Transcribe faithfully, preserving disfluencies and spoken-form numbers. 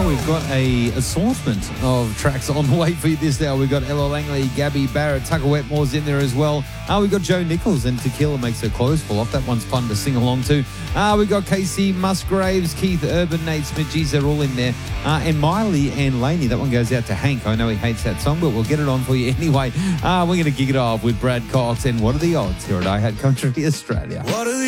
now we've got a assortment of tracks on the way for you this hour. We've got Ella Langley, Gabby Barrett, Tucker Wetmore's in there as well. Uh, we've got Joe Nichols and Tequila Makes Her Clothes Fall Off. That one's fun to sing along to. Uh, we've got Casey Musgraves, Keith Urban, Nate Smidgees. They're all in there. Uh, and Miley and Laney. That one goes out to Hank. I know he hates that song, but we'll get it on for you anyway. Uh, we're going to kick it off with Brad Cox and What Are the Odds here at I Had Country Australia. What are the